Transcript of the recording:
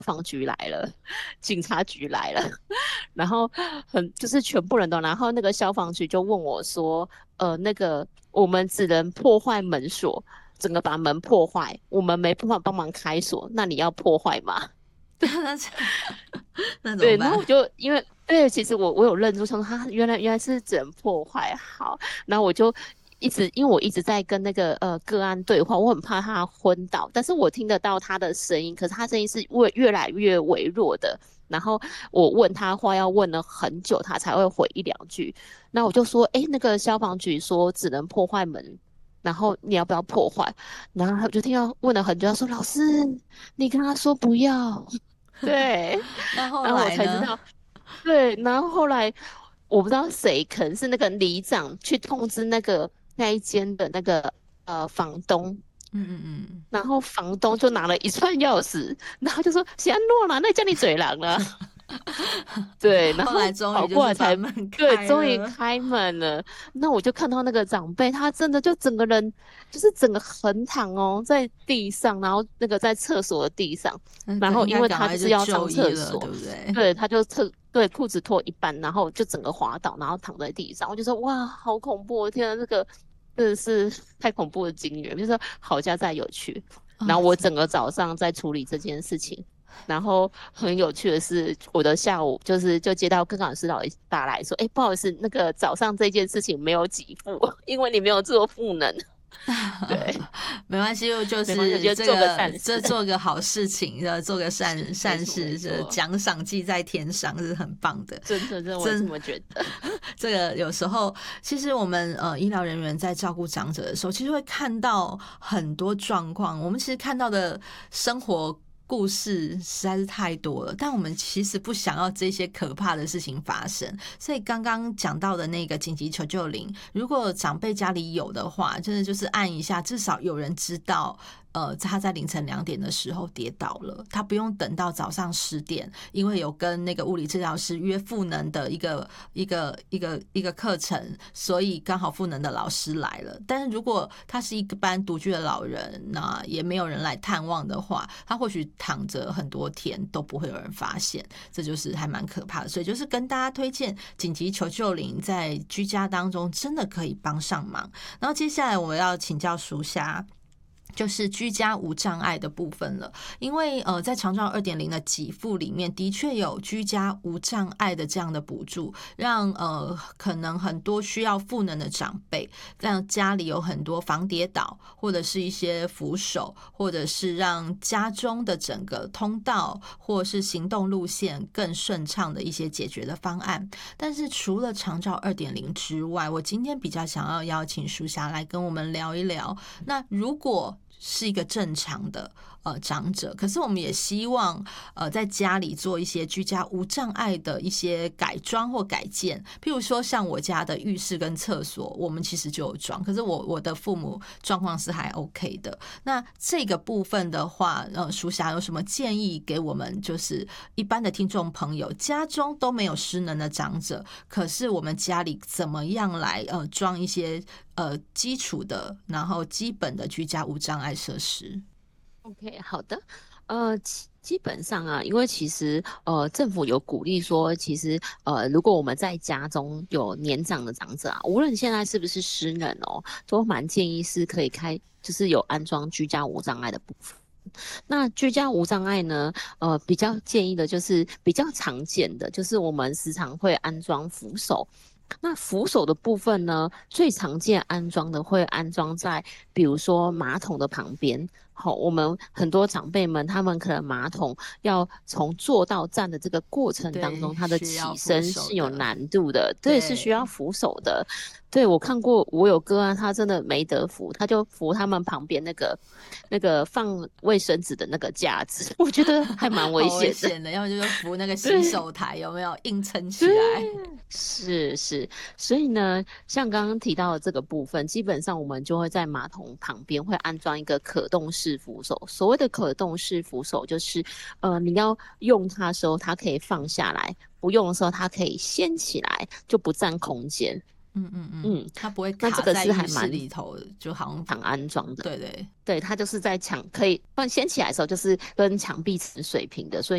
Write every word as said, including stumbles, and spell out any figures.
防局来了，警察局来了，然后很就是全部人都，然后那个消防局就问我说，呃，那个我们只能破坏门锁，整个把门破坏，我们没办法帮忙开锁，那你要破坏吗？ 那那怎么对，然后办？ 我就因为对，其实我我有认出，想说他原来原来是只能破坏好，然后我就一直因为我一直在跟那个呃个案对话，我很怕他昏倒，但是我听得到他的声音，可是他声音是越越来越微弱的。然后我问他话要问了很久，他才会回一两句。那我就说，哎，那个消防局说只能破坏门，然后你要不要破坏？然后他就听到问了很久，他说老师，你跟他说不要。对， 那后然后我来呢？ 才知道，对，然后后来我不知道谁，可能是那个里长去通知那个那一间的那个呃房东， 嗯嗯嗯。 然后房东就拿了一串钥匙，然后就说谢安诺啦，那叫你嘴狼了。对，然后后来终于就是把跑过来才门对， 开终于了。 开门了。那我就看到那个长辈，他真的就整个人就是整个横躺哦在地上，然后那个在厕所的地上， 那个应然后因为他就该赶快就是要上就医了，对厕所， 不对？ 对，他就侧对裤子脱一半，然后就整个滑倒，然后躺在地上。我就说哇，好恐怖！天啊，这个真的是太恐怖的经验，就是说好家在有趣。然啊，这后我整个早上在处理这件事情。然后很有趣的是，我的下午就是就接到跟老师老打来说，哎，不好意思，那个早上这件事情没有给付，因为你没有做赋能。对， 没关系，就没关系， 是就做个这个善事。 这做个好事情，呃，做个是， 善没错没善事，这错， 奖赏记在天上是很棒的。 真的真的我也这真么觉得。 这个有时候，其实我们呃医疗人员在照顾长者的时候，其实会看到很多状况。我们其实看到的生活故事实在是太多了，但我们其实不想要这些可怕的事情发生。所以刚刚讲到的那个紧急求救铃，如果长辈家里有的话，真的就是按一下，至少有人知道。呃，他在凌晨两点的时候跌倒了，他不用等到早上十点，因为有跟那个物理治疗师约赋能的一个一个一个一个课程，所以刚好赋能的老师来了。但是如果他是一般独居的老人，那也没有人来探望的话，他或许躺着很多天都不会有人发现，这就是还蛮可怕的。所以就是跟大家推荐紧急求救铃在居家当中真的可以帮上忙。然后接下来我要请教淑霞。就是居家无障碍的部分了，因为呃，在长照二点零的给付里面，的确有居家无障碍的这样的补助，让呃可能很多需要赋能的长辈，让家里有很多防跌倒，或者是一些扶手，或者是让家中的整个通道或是行动路线更顺畅的一些解决的方案。但是除了长照二点零之外，我今天比较想要邀请淑霞来跟我们聊一聊，那如果是一个正常的呃长者，可是我们也希望呃在家里做一些居家无障碍的一些改装或改建，譬如说像我家的浴室跟厕所，我们其实就有装，可是我我的父母状况是还 OK 的。那这个部分的话，呃，淑霞有什么建议给我们？就是一般的听众朋友，家中都没有失能的长者，可是我们家里怎么样来呃装一些呃基础的，然后基本的居家无障碍设施？ OK，好的，呃，基基本上啊，因为其实呃，政府有鼓励说，其实呃，如果我们在家中有年长的长者啊，无论现在是不是失能哦，都蛮建议是可以开，就是有安装居家无障碍的部分。那居家无障碍呢，呃，比较建议的就是比较常见的，就是我们时常会安装扶手。那扶手的部分呢，最常见安装的会安装在，比如说马桶的旁边。好，我们很多长辈们，他们可能马桶要从坐到站的这个过程当对， 中，它的需要起扶身是有手的。 难度的，对，是需要对， 扶手的。对，我看过，我有个案，他真的没得扶，他就扶他们旁边那个那个放卫生纸的那个架子，我觉得还蛮危好危险的。 险的，要么就是扶那个洗对， 手台，有没有硬撑对， 起来？ 是是，所以呢，像刚刚提到的这个部分，基本上我们就会在马桶旁边会安装一个可动式扶手。所谓的可动式扶手，就是呃，你要用它的时候，它可以放下来；不用的时候，它可以掀起来，就不占空间。 嗯嗯嗯， 嗯， 它不会那这个卡在浴室是还蛮里头，就好像常安装的。 对对。 对，它就是在墙可以放掀起来的时候，就是跟墙壁成水平的，所以